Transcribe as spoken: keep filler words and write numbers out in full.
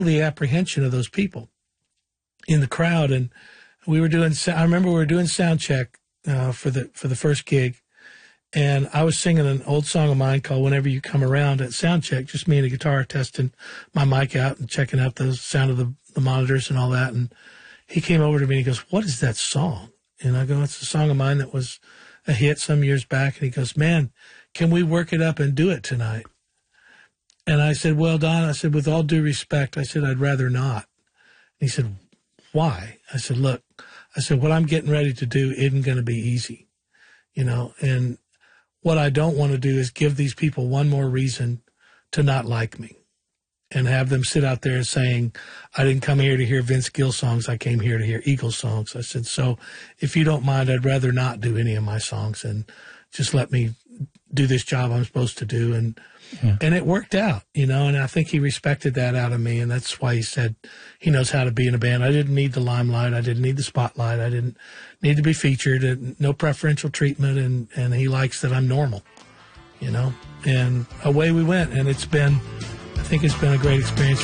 the apprehension of those people in the crowd. And we were doing, I remember we were doing sound check uh, for the for the first gig, and I was singing an old song of mine called Whenever You Come Around at sound check, just me and the guitar testing my mic out and checking out the sound of the, the monitors and all that. And he came over to me and he goes, "What is that song?" And I go, "It's a song of mine that was a hit some years back." And he goes, "Man, can we work it up and do it tonight?" And I said, "Well, Don," I said, "with all due respect," I said, "I'd rather not." And he said, "Why?" I said, "Look," I said, "what I'm getting ready to do isn't going to be easy, you know, and what I don't want to do is give these people one more reason to not like me and have them sit out there saying, I didn't come here to hear Vince Gill songs. I came here to hear Eagles songs." I said, "So if you don't mind, I'd rather not do any of my songs and just let me do this job I'm supposed to do." And yeah. and it worked out, you know, and I think he respected that out of me. And that's why he said he knows how to be in a band. I didn't need the limelight. I didn't need the spotlight. I didn't need to be featured, and no preferential treatment. And, and he likes that I'm normal, you know, and away we went. And it's been, I think it's been a great experience